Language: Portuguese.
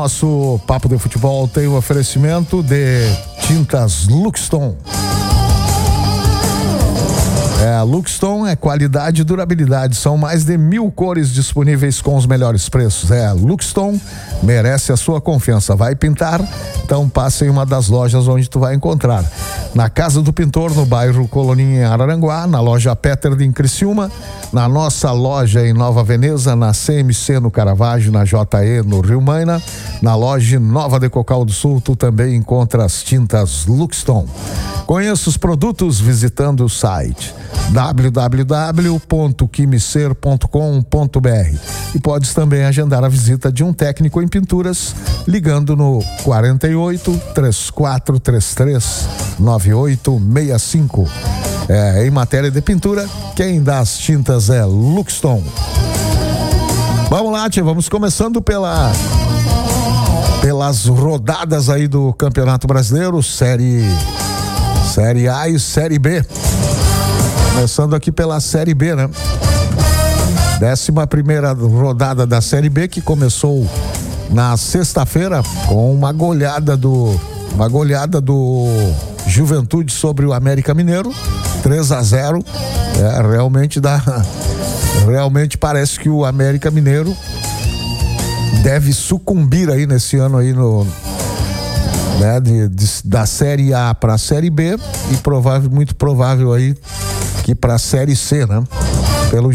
nosso Papo de Futebol tem o oferecimento de tintas Luxton. Luxton é qualidade e durabilidade. São mais de 1.000 cores disponíveis com os melhores preços. Luxton merece a sua confiança. Vai pintar? Então passe em uma das lojas onde tu vai encontrar. Na Casa do Pintor, no bairro Coloninha, em Araranguá, na loja Petter em Criciúma, na nossa loja em Nova Veneza, na CMC no Caravaggio, na JE no Rio Maina, na loja Nova de Cocal do Sul, tu também encontra as tintas Luxton. Conheça os produtos visitando o site www.quimicer.com.br e podes também agendar a visita de um técnico em pinturas ligando no 48 3433 9865. Em matéria de pintura, quem dá as tintas é Luxton. Vamos lá, tia, vamos começando pelas rodadas aí do Campeonato Brasileiro, Série A e Série B. Começando aqui pela Série B, né? 11ª rodada da Série B, que começou na sexta-feira com uma goleada do Juventude sobre o América Mineiro, 3-0. Realmente parece que o América Mineiro deve sucumbir aí nesse ano aí da Série A para a Série B e muito provável aí que para a Série C, né? Pelo